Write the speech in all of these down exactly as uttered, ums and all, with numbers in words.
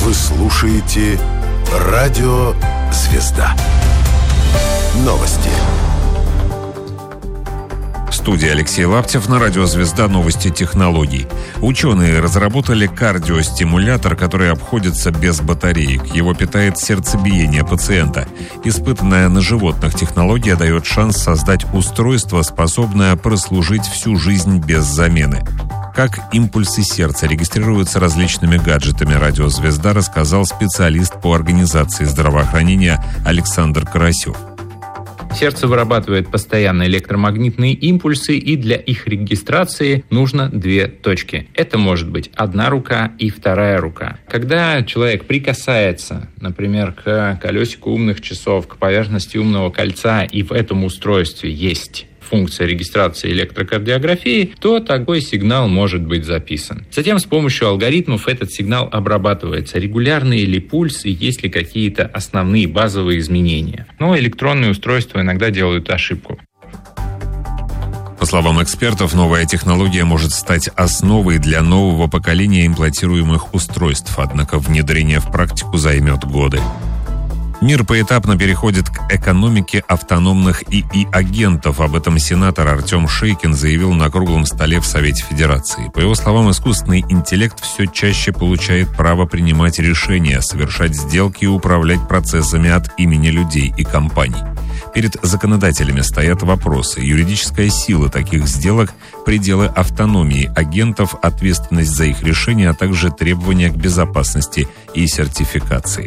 Вы слушаете «Радио Звезда». Новости. В студии Алексей Лаптев, на радио «Звезда» новости технологий. Ученые разработали кардиостимулятор, который обходится без батареек. Его питает сердцебиение пациента. Испытанная на животных технология дает шанс создать устройство, способное прослужить всю жизнь без замены. Как импульсы сердца регистрируются различными гаджетами, радио «Звезда» рассказал специалист по организации здравоохранения Александр Карасев. Сердце вырабатывает постоянно электромагнитные импульсы, и для их регистрации нужно две точки. Это может быть одна рука и вторая рука. Когда человек прикасается, например, к колесику умных часов, к поверхности умного кольца, и в этом устройстве есть функция регистрации электрокардиографии, то такой сигнал может быть записан. Затем с помощью алгоритмов этот сигнал обрабатывается. Регулярные ли пульсы, есть ли какие-то основные базовые изменения. Но электронные устройства иногда делают ошибку. По словам экспертов, новая технология может стать основой для нового поколения имплантируемых устройств, однако внедрение в практику займет годы. Мир поэтапно переходит к экономике автономных ИИ-агентов. Об этом сенатор Артем Шейкин заявил на круглом столе в Совете Федерации. По его словам, искусственный интеллект все чаще получает право принимать решения, совершать сделки и управлять процессами от имени людей и компаний. Перед законодателями стоят вопросы: юридическая сила таких сделок, пределы автономии агентов, ответственность за их решения, а также требования к безопасности и сертификации.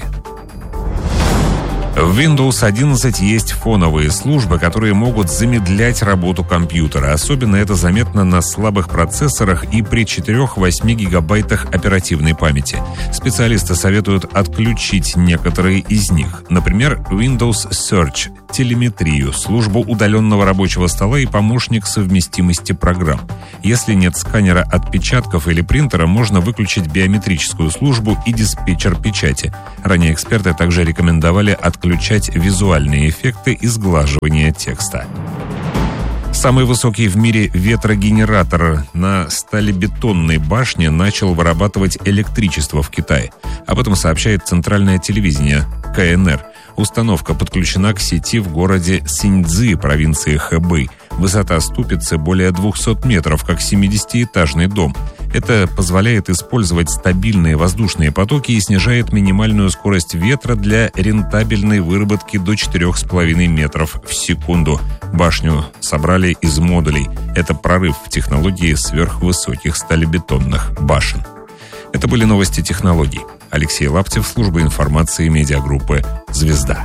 В Windows одиннадцать есть фоновые службы, которые могут замедлять работу компьютера. Особенно это заметно на слабых процессорах и при четыре-восемь гигабайтах оперативной памяти. Специалисты советуют отключить некоторые из них. Например, Windows Search, телеметрию, службу удаленного рабочего стола и помощник совместимости программ. Если нет сканера отпечатков или принтера, можно выключить биометрическую службу и диспетчер печати. Ранее эксперты также рекомендовали отключить включать визуальные эффекты и сглаживание текста. Самый высокий в мире ветрогенератор на сталебетонной башне начал вырабатывать электричество в Китае. Об этом сообщает центральное телевидение ка эн эр. Установка подключена к сети в городе Синьцзы, провинции Хэбэй. Высота ступицы более двухсот метров, как семидесятиэтажный дом. Это позволяет использовать стабильные воздушные потоки и снижает минимальную скорость ветра для рентабельной выработки до четырёх с половиной метров в секунду. Башню собрали из модулей. Это прорыв в технологии сверхвысоких сталебетонных башен. Это были новости технологий. Алексей Лаптев, служба информации медиагруппы «Звезда».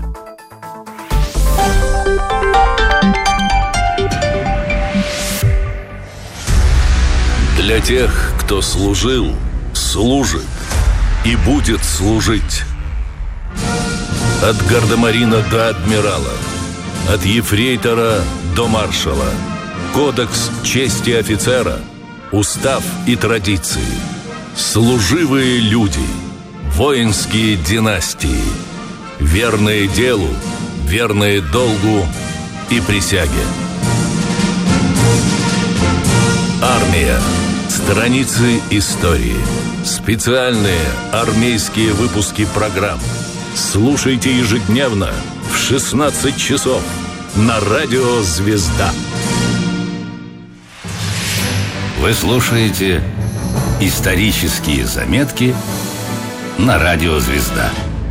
Для тех, кто служил, служит и будет служить. От гардемарина до адмирала, от ефрейтора до маршала. Кодекс чести офицера, устав и традиции. Служивые люди, воинские династии, верные делу, верные долгу и присяге. Армия. Страницы истории. Специальные армейские выпуски программ. Слушайте ежедневно в шестнадцать часов на радио «Звезда». Вы слушаете исторические заметки на радио «Звезда».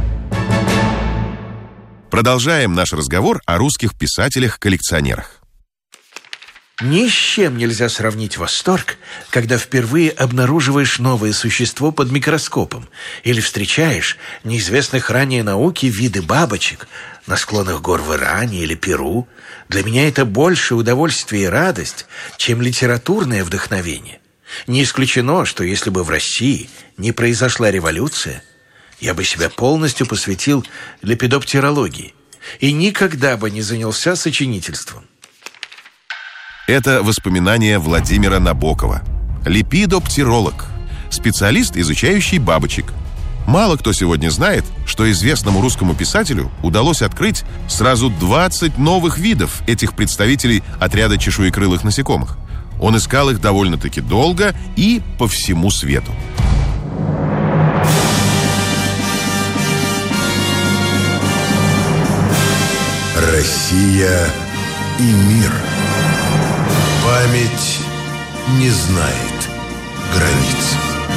Продолжаем наш разговор о русских писателях-коллекционерах. Ни с чем нельзя сравнить восторг, когда впервые обнаруживаешь новое существо под микроскопом или встречаешь неизвестных ранее науке виды бабочек на склонах гор в Иране или Перу. Для меня это больше удовольствие и радость, чем литературное вдохновение. Не исключено, что если бы в России не произошла революция, я бы себя полностью посвятил лепидоптерологии и никогда бы не занялся сочинительством. Это воспоминания Владимира Набокова. Лепидоптеролог. Специалист, изучающий бабочек. Мало кто сегодня знает, что известному русскому писателю удалось открыть сразу двадцать новых видов этих представителей отряда чешуекрылых насекомых. Он искал их довольно-таки долго и по всему свету. Россия и мир. Память не знает границ.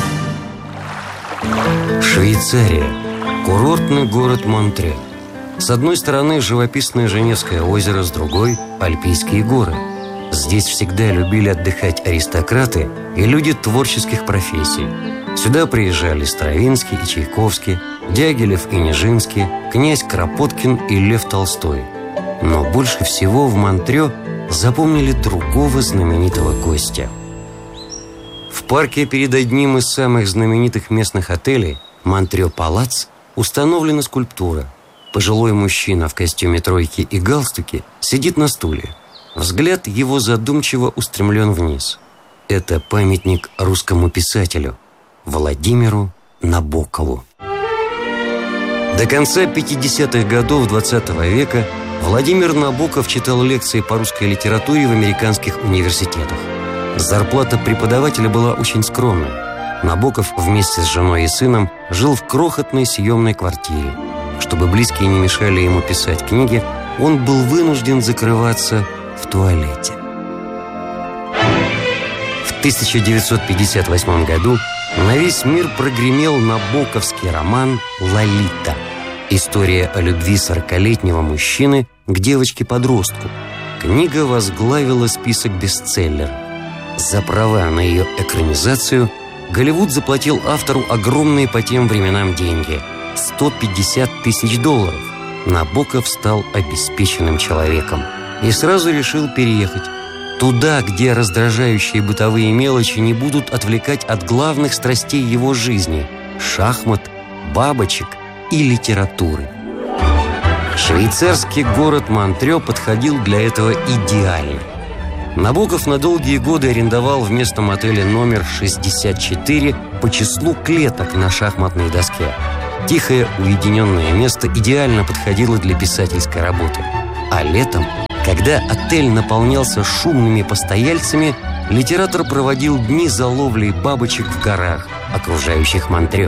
Швейцария. Курортный город Монтре. С одной стороны живописное Женевское озеро, с другой – Альпийские горы. Здесь всегда любили отдыхать аристократы и люди творческих профессий. Сюда приезжали Стравинский и Чайковский, Дягилев и Нижинский, князь Кропоткин и Лев Толстой. Но больше всего в Монтре запомнили другого знаменитого гостя. В парке перед одним из самых знаменитых местных отелей, Монтре Палац, установлена скульптура. Пожилой мужчина в костюме тройки и галстуке сидит на стуле. Взгляд его задумчиво устремлен вниз. Это памятник русскому писателю Владимиру Набокову. До конца пятидесятых годов двадцатого века Владимир Набоков читал лекции по русской литературе в американских университетах. Зарплата преподавателя была очень скромной. Набоков вместе с женой и сыном жил в крохотной съемной квартире. Чтобы близкие не мешали ему писать книги, он был вынужден закрываться в туалете. В тысяча девятьсот пятьдесят восьмом году на весь мир прогремел набоковский роман «Лолита». История о любви сорокалетнего мужчины к девочке-подростку. Книга возглавила список бестселлеров. За права на ее экранизацию Голливуд заплатил автору огромные по тем временам деньги – сто пятьдесят тысяч долларов. Набоков стал обеспеченным человеком и сразу решил переехать. Туда, где раздражающие бытовые мелочи не будут отвлекать от главных страстей его жизни – шахмат, бабочек и литературы. Швейцарский город Монтре подходил для этого идеально. Набоков на долгие годы арендовал в местном отеле номер шестьдесят четыре по числу клеток на шахматной доске. Тихое, уединенное место идеально подходило для писательской работы. А летом, когда отель наполнялся шумными постояльцами, литератор проводил дни за ловлей бабочек в горах, окружающих Монтре.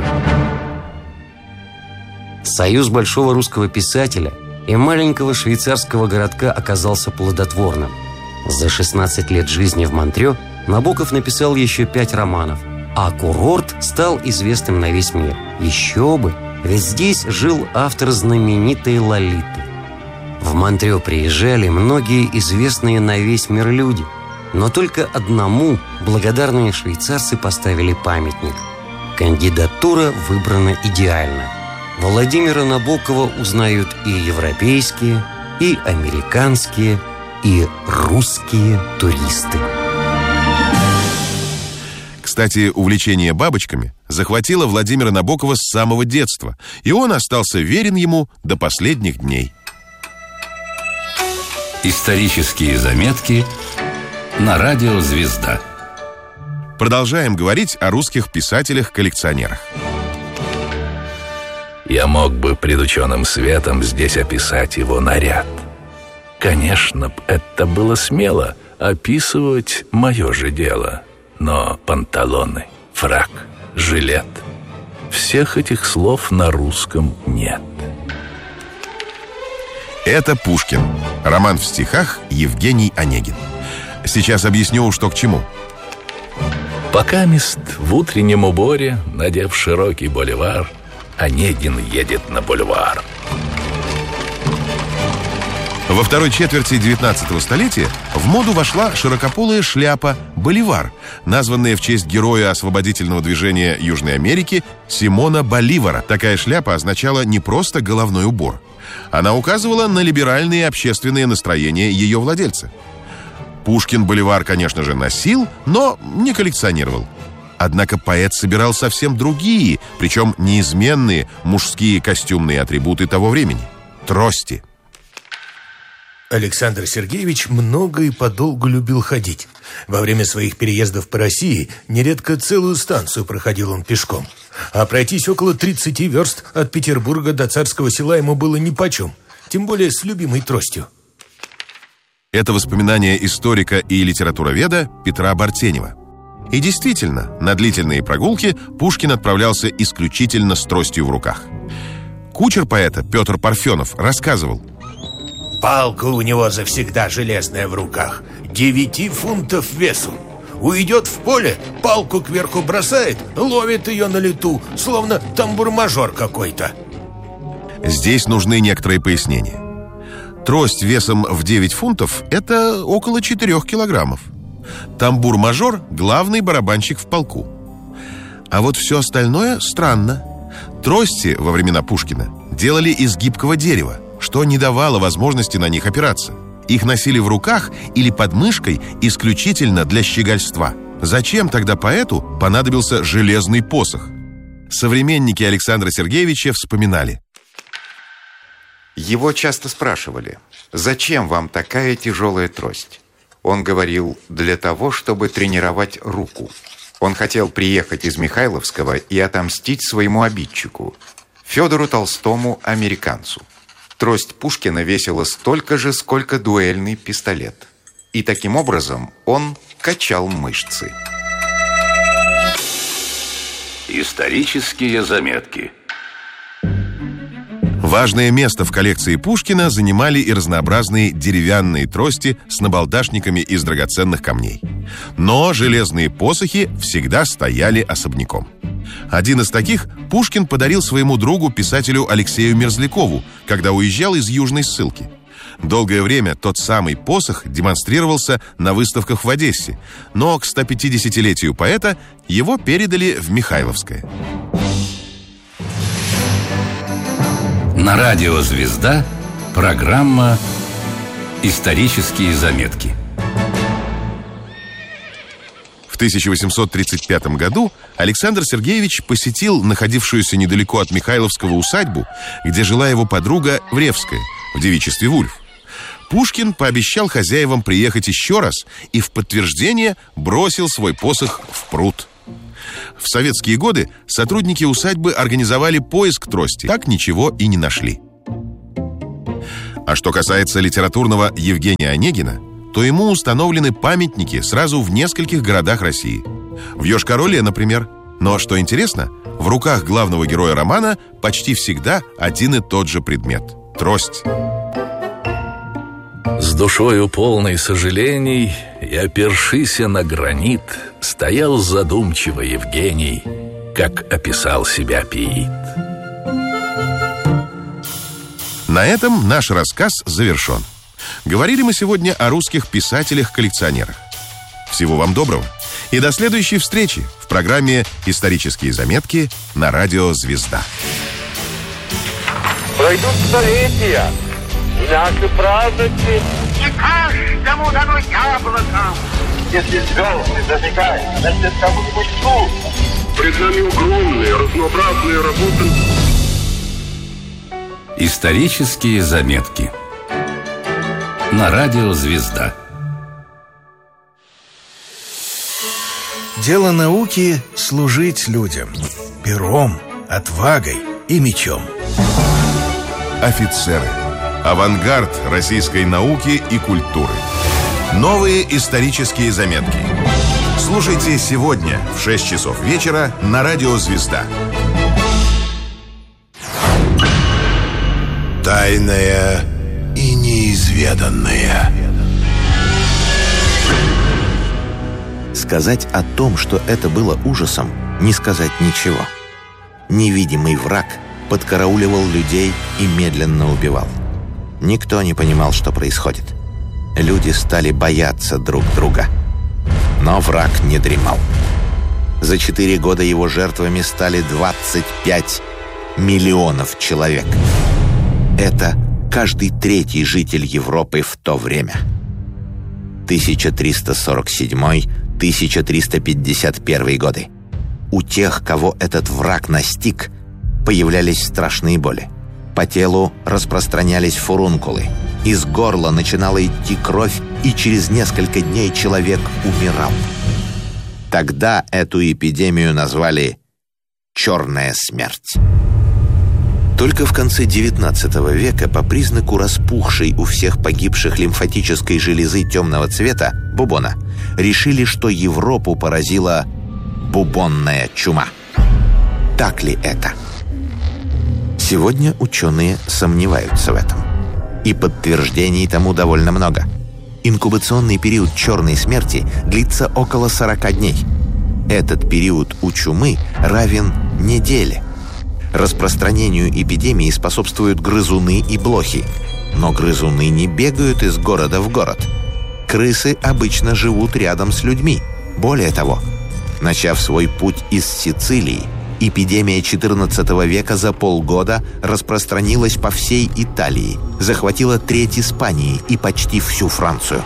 Союз большого русского писателя и маленького швейцарского городка оказался плодотворным. За шестнадцать лет жизни в Монтре Набоков написал еще пять романов, а курорт стал известным на весь мир. Еще бы, ведь здесь жил автор знаменитой «Лолиты». В Монтре приезжали многие известные на весь мир люди, но только одному благодарные швейцарцы поставили памятник. Кандидатура выбрана идеально. Владимира Набокова узнают и европейские, и американские, и русские туристы. Кстати, увлечение бабочками захватило Владимира Набокова с самого детства, и он остался верен ему до последних дней. Исторические заметки на радио «Звезда». Продолжаем говорить о русских писателях-коллекционерах. Я мог бы пред ученым светом здесь описать его наряд. Конечно, это было смело описывать мое же дело. Но панталоны, фрак, жилет — всех этих слов на русском нет. Это Пушкин. Роман в стихах Евгений Онегин. Сейчас объясню, что к чему. Покамест в утреннем уборе, надев широкий боливар, Онегин едет на бульвар. Во второй четверти девятнадцатого столетия в моду вошла широкополая шляпа «Боливар», названная в честь героя освободительного движения Южной Америки Симона Боливара. Такая шляпа означала не просто головной убор. Она указывала на либеральные общественные настроения ее владельца. Пушкин боливар, конечно же, носил, но не коллекционировал. Однако поэт собирал совсем другие, причем неизменные мужские костюмные атрибуты того времени – трости. Александр Сергеевич много и подолгу любил ходить. Во время своих переездов по России нередко целую станцию проходил он пешком. А пройтись около тридцати верст от Петербурга до Царского Села ему было нипочем, тем более с любимой тростью. Это воспоминания историка и литературоведа Петра Бартенева. И действительно, на длительные прогулки Пушкин отправлялся исключительно с тростью в руках. Кучер поэта Петр Парфенов рассказывал: Палка у него завсегда железная в руках, девяти фунтов весу. Уйдет в поле, палку кверху бросает, ловит ее на лету, словно тамбур-мажор какой-то. Здесь нужны некоторые пояснения. Трость весом в девять фунтов – это около четырех килограммов. Тамбур-мажор – главный барабанщик в полку. А вот все остальное странно. Трости во времена Пушкина делали из гибкого дерева, что не давало возможности на них опираться. Их носили в руках или под мышкой исключительно для щегольства. Зачем тогда поэту понадобился железный посох? Современники Александра Сергеевича вспоминали. Его часто спрашивали: «Зачем вам такая тяжелая трость?» Он говорил: «Для того, чтобы тренировать руку». Он хотел приехать из Михайловского и отомстить своему обидчику, Федору Толстому, американцу. Трость Пушкина весила столько же, сколько дуэльный пистолет. И таким образом он качал мышцы. Исторические заметки. Важное место в коллекции Пушкина занимали и разнообразные деревянные трости с набалдашниками из драгоценных камней. Но железные посохи всегда стояли особняком. Один из таких Пушкин подарил своему другу, писателю Алексею Мерзлякову, когда уезжал из Южной ссылки. Долгое время тот самый посох демонстрировался на выставках в Одессе, но к стопятидесятилетию поэта его передали в Михайловское. На радио «Звезда» программа «Исторические заметки». В тысяча восемьсот тридцать пятом году Александр Сергеевич посетил находившуюся недалеко от Михайловского усадьбу, где жила его подруга Вревская в девичестве Вульф. Пушкин пообещал хозяевам приехать еще раз и в подтверждение бросил свой посох в пруд. В советские годы сотрудники усадьбы организовали поиск трости, так ничего и не нашли. А что касается литературного Евгения Онегина, то ему установлены памятники сразу в нескольких городах России. В Йошкар-Оле, например. Но, что интересно, в руках главного героя романа почти всегда один и тот же предмет – трость. С душою полной сожалений и опершися на гранит, стоял задумчиво Евгений, как описал себя Пиит. На этом наш рассказ завершен. Говорили мы сегодня о русских писателях-коллекционерах. Всего вам доброго и до следующей встречи в программе «Исторические заметки» на радио «Звезда». Пройдут столетия, и наши праздники не каждому дано яблоко. Если звезды зажигают, значит, кому-нибудь тут. Пред нами огромные, разнообразные работы. Исторические заметки на радио «Звезда». Дело науки — служить людям пером, отвагой и мечом. Офицеры. Авангард российской науки и культуры. Новые исторические заметки. Слушайте сегодня в шесть часов вечера на радио «Звезда». Тайное и неизведанное. Сказать о том, что это было ужасом, не сказать ничего. Невидимый враг подкарауливал людей и медленно убивал. Никто не понимал, что происходит. Люди стали бояться друг друга. Но враг не дремал. За четыре года его жертвами стали двадцать пять миллионов человек. Это каждый третий житель Европы в то время. тысяча триста сорок седьмой — тысяча триста пятьдесят первый годы. У тех, кого этот враг настиг, появлялись страшные боли. По телу распространялись фурункулы. Из горла начинала идти кровь, и через несколько дней человек умирал. Тогда эту эпидемию назвали «черная смерть». Только в конце девятнадцатого века по признаку распухшей у всех погибших лимфатической железы темного цвета, бубона, решили, что Европу поразила бубонная чума. Так ли это? Сегодня ученые сомневаются в этом. И подтверждений тому довольно много. Инкубационный период черной смерти длится около сорока дней. Этот период у чумы равен неделе. Распространению эпидемии способствуют грызуны и блохи. Но грызуны не бегают из города в город. Крысы обычно живут рядом с людьми. Более того, начав свой путь из Сицилии, эпидемия четырнадцатого века за полгода распространилась по всей Италии, захватила треть Испании и почти всю Францию.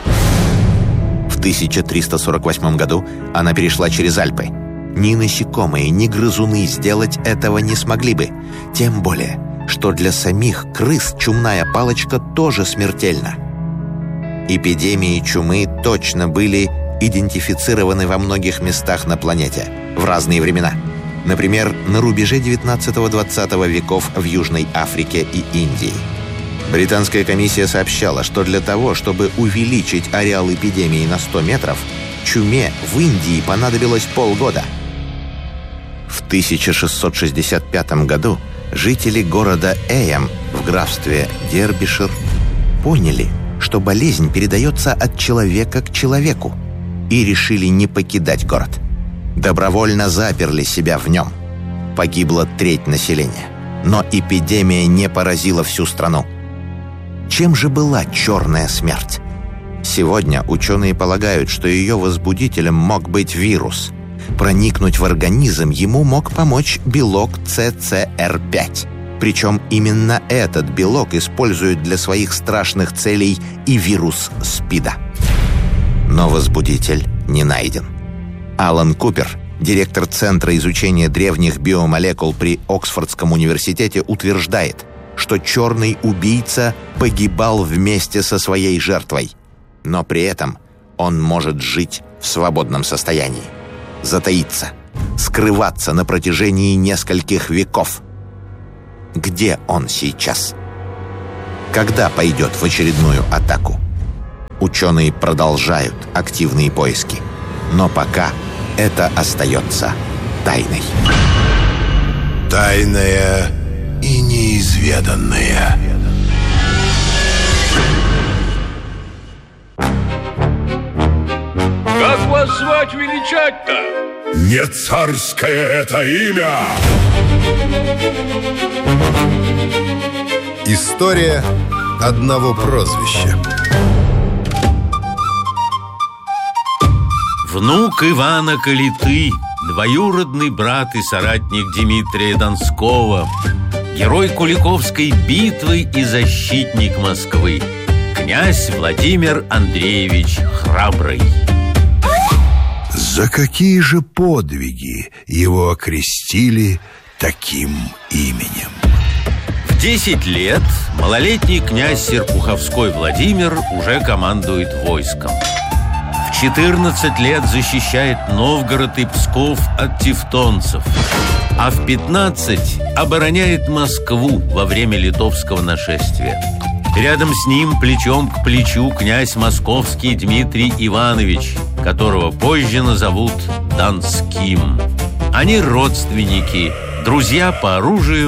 В тысяча триста сорок восьмом году она перешла через Альпы. Ни насекомые, ни грызуны сделать этого не смогли бы. Тем более, что для самих крыс чумная палочка тоже смертельна. Эпидемии чумы точно были идентифицированы во многих местах на планете в разные времена. Например, на рубеже девятнадцатого-двадцатого веков в Южной Африке и Индии. Британская комиссия сообщала, что для того, чтобы увеличить ареал эпидемии на сто метров, чуме в Индии понадобилось полгода. В тысяча шестьсот шестьдесят пятом году жители города Эйм в графстве Дербишир поняли, что болезнь передается от человека к человеку, и решили не покидать город. Добровольно заперли себя в нем. Погибла треть населения. Но эпидемия не поразила всю страну. Чем же была черная смерть? Сегодня ученые полагают, что ее возбудителем мог быть вирус. Проникнуть в организм ему мог помочь белок Си Си Ар пять. Причем именно этот белок использует для своих страшных целей и вирус СПИДа. Но возбудитель не найден. Алан Купер, директор Центра изучения древних биомолекул при Оксфордском университете, утверждает, что черный убийца погибал вместе со своей жертвой. Но при этом он может жить в свободном состоянии, затаиться, скрываться на протяжении нескольких веков. Где он сейчас? Когда пойдет в очередную атаку? Ученые продолжают активные поиски. Но пока это остается тайной. Тайная и неизведанная. Как вас звать величать-то? Не царское это имя! История одного прозвища. Внук Ивана Калиты, двоюродный брат и соратник Дмитрия Донского, герой Куликовской битвы и защитник Москвы, князь Владимир Андреевич Храбрый. За какие же подвиги его окрестили таким именем? В десять лет малолетний князь Серпуховской Владимир уже командует войском. В четырнадцать лет защищает Новгород и Псков от тевтонцев, а в пятнадцать обороняет Москву во время литовского нашествия. Рядом с ним плечом к плечу князь московский Дмитрий Иванович, которого позже назовут Донским. Они родственники, друзья по оружию